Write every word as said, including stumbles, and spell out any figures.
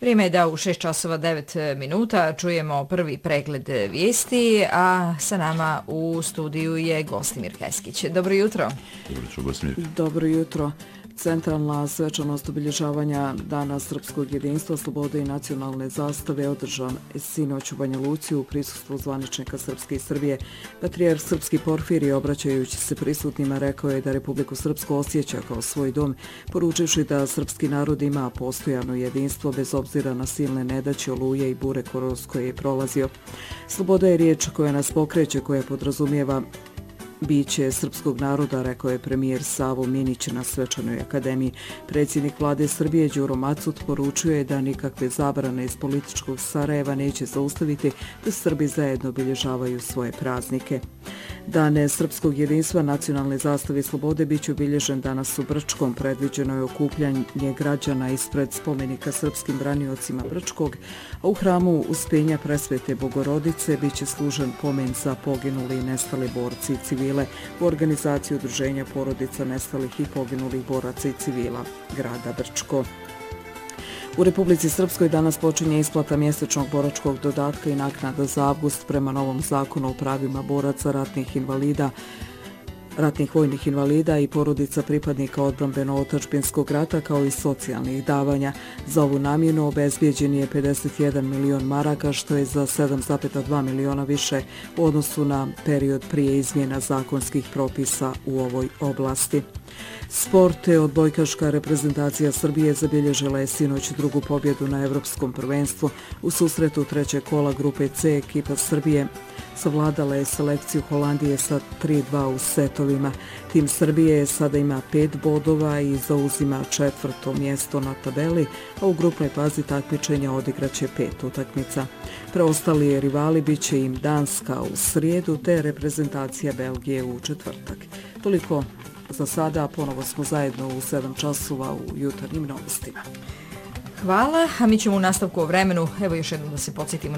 Vrijeme je da u šest časova devet minuta čujemo prvi pregled vijesti, a sa nama u studiju je Gostimir Keskić. Dobro jutro. Dobro jutro, Gostimir. Dobro jutro. Centralna svečanost obilježavanja Dana srpskog jedinstva, slobode i nacionalne zastave održan sinoć u Banja Luci u prisustvu zvaničnika Srpske i Srbije. Patrijarh Srpski Porfirije, obraćajući se prisutnima, rekao je da Republiku Srpsku osjeća kao svoj dom, poručivši da srpski narod ima postojano jedinstvo bez obzira na silne nedaće, oluje i bure kroz koje je prolazio. Sloboda je riječ koja nas pokreće, koja podrazumijeva biće srpskog naroda, rekao je premijer Savo Minić na svečanoj akademiji. Predsjednik vlade Srbije Đuro Macut poručuje da nikakve zabrane iz političkog Sarajeva neće zaustaviti da Srbi zajedno obilježavaju svoje praznike. Dane srpskog jedinstva, nacionalne zastave i slobode biće obilježen danas u Brčkom. Predviđeno je okupljanje građana ispred spomenika srpskim braniocima Brčkog, a u hramu Uspenja Presvete Bogorodice biće služen pomen za poginuli i nestali borci i civili u organizaciji udruženja porodica nestalih i poginulih boraca i civila grada Brčko. U Republici Srpskoj danas počinje isplata mjesečnog boračkog dodatka i naknada za avgust prema novom zakonu o pravima boraca, ratnih invalida, ratnih vojnih invalida i porodica pripadnika odbrambeno-otadžbinskog rata, kao i socijalnih davanja. Za ovu namjenu obezbijeđen je pedeset jedan milion maraka, što je za sedam zarez dva miliona više u odnosu na period prije izmjena zakonskih propisa u ovoj oblasti. Sport. Odbojkaška reprezentacija Srbije zabilježila je sinoć drugu pobjedu na Evropskom prvenstvu. U susretu trećeg kola grupe C ekipa Srbije savladala je selekciju Holandije sa tri dva u setovima. Tim Srbije sada ima pet bodova i zauzima četvrto mjesto na tabeli, a u grupnoj fazi takmičenja odigraće pet utakmica. Preostali rivali biće im Danska u srijedu te reprezentacija Belgije u četvrtak. Toliko za sada, ponovo smo zajedno u sedam časova u jutarnjim novostima. Hvala, a mi ćemo u nastavku o vremenu, evo još jednom da se podsjetimo